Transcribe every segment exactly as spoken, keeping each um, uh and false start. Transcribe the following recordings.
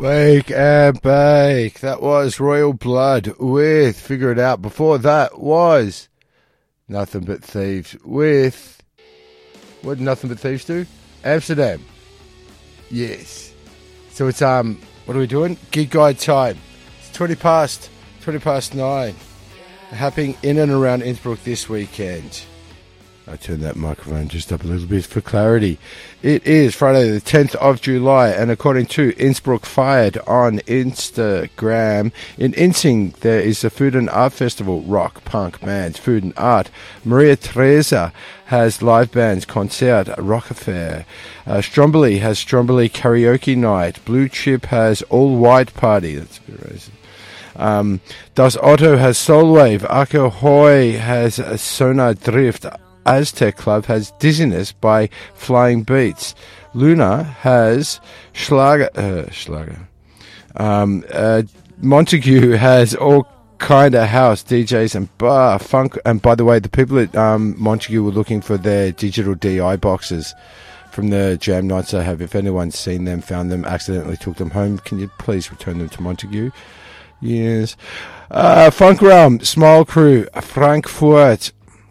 Wake and Bake. That was Royal Blood with Figure It Out. Before that was Nothing But Thieves with... What did Nothing But Thieves do? Amsterdam. Yes. So it's, um, what are we doing? Gig guide time. It's twenty past, twenty past nine. Happening in and around Innsbruck this weekend. I turned that microphone just up a little bit for clarity. It is Friday the tenth of July, and according to Innsbruck Fired on Instagram, in Inzing there is a food and art festival, rock, punk, bands, food and art. Maria Teresa has live bands, concert, rock affair. Uh, Stromboli has Stromboli karaoke night. Blue Chip has all white party. That's a bit racist. Um, Das Otto has Soulwave. Arco Hoy has a Sonar Drift. Aztec Club has Dizziness by Flying Beats. Luna has Schlager. Uh, Schlager. Um, uh, Montague has all kind of house, D Js and bar, funk. And by the way, the people at um, Montague were looking for their digital D I boxes from the jam nights I have. If anyone's seen them, found them, accidentally took them home, can you please return them to Montague? Yes. Uh, Funk Realm, Smile Crew, Frankfurt,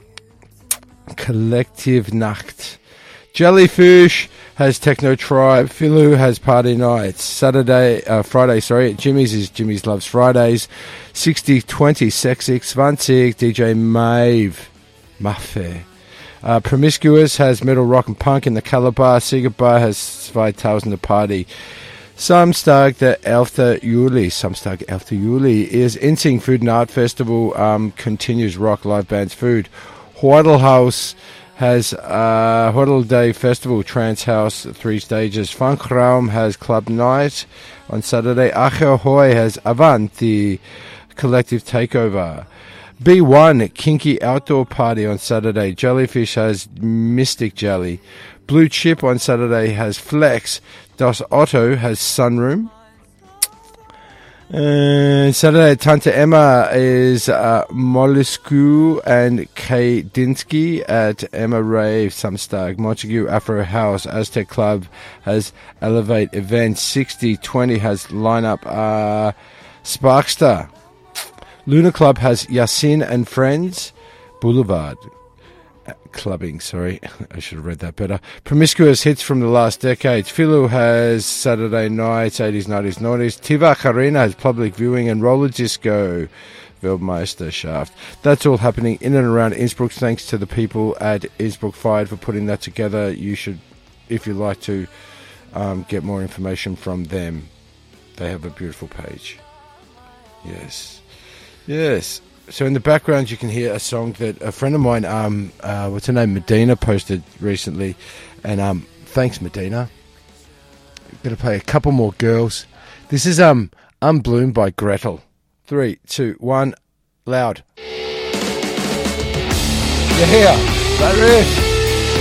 Collective Nacht. Jellyfish has Techno Tribe. Philu has Party Nights. Saturday, uh, Friday, sorry. Jimmy's is Jimmy's Loves Fridays. sixty twenty, sixty twenty, D J Mave. Maffe. Uh, Promiscuous has Metal Rock and Punk in the Calabar. Sieger Bar has zweitausender Party. Samstag, the elfte Juli, Samstag, elfte Juli is Inzing Food and Art Festival, um, continues rock, live bands, food. Hoidelhouse has uh, Hoidel Day Festival, Trance House, three stages. Funkraum has Club Night on Saturday. Acher Hoy has Avanti, Collective Takeover. B one, Kinky Outdoor Party on Saturday. Jellyfish has Mystic Jelly. Blue Chip on Saturday has Flex. Das Otto has Sunroom. Uh, Saturday, Tante Emma is uh, Molluscu and Kay Dinsky at Emma Rave, Samstag. Montague Afro House, Aztec Club has Elevate Events. sixty twenty has lineup uh, Sparkster. Luna Club has Yasin and Friends. Boulevard. Clubbing, sorry, I should have read that better. Promiscuous hits from the last decades. Philu has Saturday nights, eighties, nineties, nineties. Tivach Arena has public viewing and roller disco. Weltmeister Shaft. That's all happening in and around Innsbruck. Thanks to the people at Innsbruck Fired for putting that together. You should, if you'd like to um, get more information from them, they have a beautiful page. Yes. Yes. So in the background you can hear a song that a friend of mine, um, uh, what's her name, Medina, posted recently. And um, thanks, Medina. I'm going to play a couple more girls. This is um, Unbloomed by Gretel. Three, two, one, loud. You hear that riff?